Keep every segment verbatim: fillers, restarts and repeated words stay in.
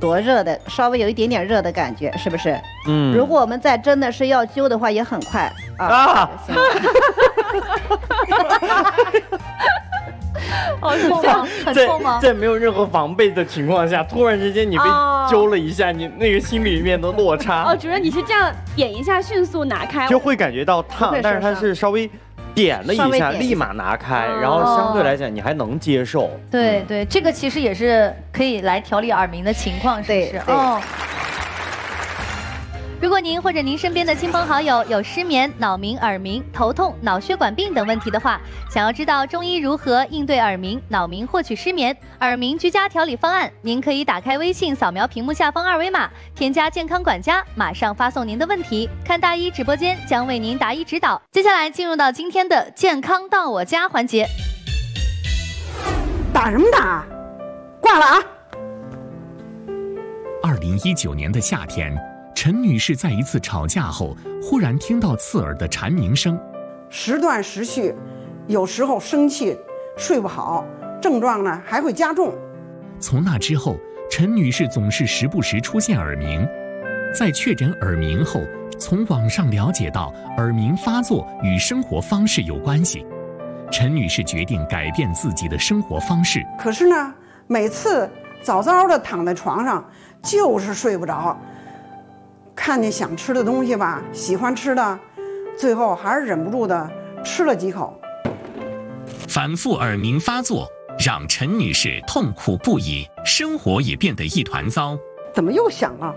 多热的，稍微有一点点热的感觉，是不是？ 嗯。 如果我们再真的是要灸的话，也很快啊。啊好痛吗？很痛吗？ 在在没有任何防备的情况下，突然之间你被揪了一下，哦、你那个心里面的落差。 哦，主任，你是这样点一下，迅速拿开， 就会感觉到烫，但是它是稍微点了一下，立马拿开，然后相对来讲你还能接受。 对对，这个其实也是可以来调理耳鸣的情况，是不是？哦。如果您或者您身边的亲朋好友有失眠、脑鸣、耳鸣、头痛、脑血管病等问题的话，想要知道中医如何应对耳鸣、脑鸣获取失眠、耳鸣居家调理方案，您可以打开微信，扫描屏幕下方二维码，添加健康管家，马上发送您的问题，看大医直播间将为您答疑指导。接下来进入到今天的健康到我家环节。 打什么打？挂了啊！ 二零一九年的夏天，陈女士在一次吵架后，忽然听到刺耳的蝉鸣声， 时断时续，有时候生气，睡不好，症状呢还会加重。 从那之后，陈女士总是时不时出现耳鸣。在确诊耳鸣后，从网上了解到耳鸣发作与生活方式有关系，陈女士决定改变自己的生活方式。 可是呢，每次早早的躺在床上，就是睡不着。看见想吃的东西吧，喜欢吃的，最后还是忍不住的吃了几口。 反复耳鸣发作让陈女士痛苦不已，生活也变得一团糟。 怎么又响了？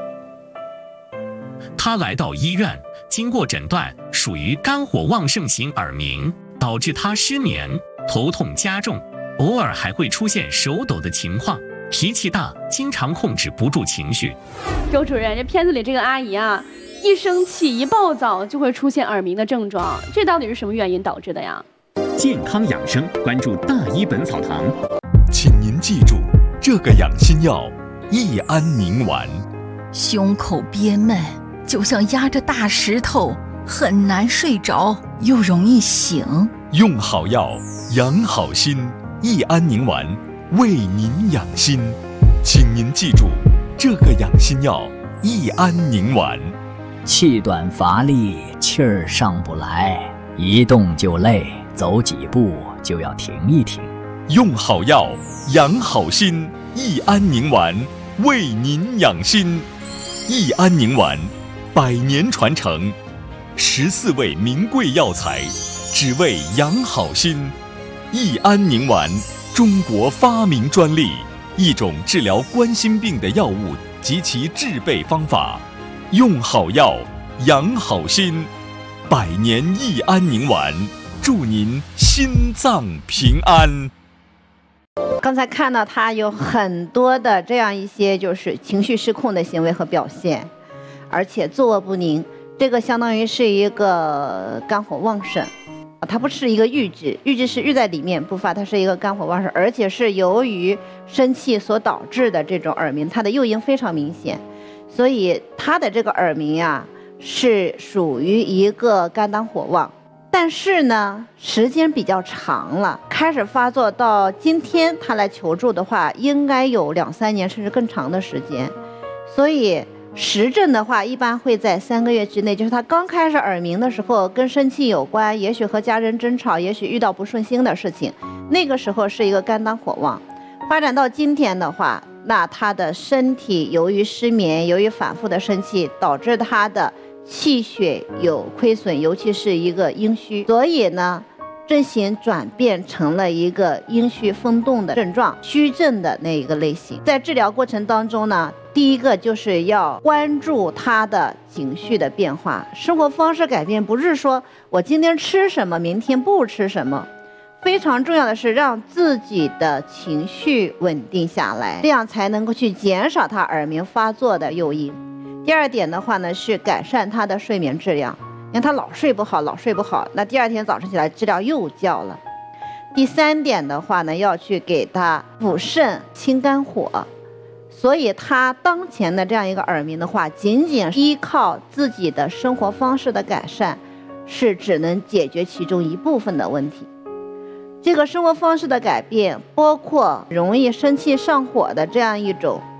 她来到医院，经过诊断，属于肝火旺盛型耳鸣，导致她失眠、头痛加重，偶尔还会出现手抖的情况。脾气大，经常控制不住情绪。 周主任，这片子里这个阿姨啊，一生气一暴躁就会出现耳鸣的症状，这到底是什么原因导致的呀？ 健康养生，关注大医本草堂。 请您记住，这个养心药益安宁丸。 胸口憋闷，就像压着大石头，很难睡着，又容易醒。 用好药，养好心，益安宁丸。为您养心，请您记住，这个养心药益安宁丸。 气短乏力，气儿上不来，一动就累，走几步就要停一停。 用好药，养好心，益安宁丸为您养心。益安宁丸，百年传承，十四味名贵药材，只为养好心。益安宁丸。中国发明专利，一种治疗冠心病的药物及其制备方法。用好药，养好心，百年益安宁丸，祝您心脏平安。 刚才看到他有很多的这样一些就是情绪失控的行为和表现，而且坐卧不宁，这个相当于是一个肝火旺盛。它不是一个郁滞，郁滞是郁在里面不发，它是一个肝火旺盛，而且是由于生气所导致的这种耳鸣，它的诱因非常明显，所以它的这个耳鸣啊是属于一个肝胆火旺，但是呢时间比较长了，开始发作到今天他来求助的话，应该有两三年甚至更长的时间，所以实证的话一般会在三个月之内，就是他刚开始耳鸣的时候跟生气有关，也许和家人争吵，也许遇到不顺心的事情，那个时候是一个肝胆火旺。发展到今天的话，那他的身体由于失眠，由于反复的生气，导致他的气血有亏损，尤其是一个阴虚，所以呢症型转变成了一个阴虚风动的症状，虚症的那一个类型。在治疗过程当中呢，第一个就是要关注他的情绪的变化，生活方式改变，不是说我今天吃什么明天不吃什么，非常重要的是让自己的情绪稳定下来，这样才能够去减少他耳鸣发作的诱因。第二点的话呢，是改善他的睡眠质量，因为他老睡不好老睡不好，那第二天早上起来知了又叫了。第三点的话呢，要去给他补肾清肝火，所以他当前的这样一个耳鸣的话，仅仅依靠自己的生活方式的改善是只能解决其中一部分的问题。这个生活方式的改变包括容易生气上火的这样一种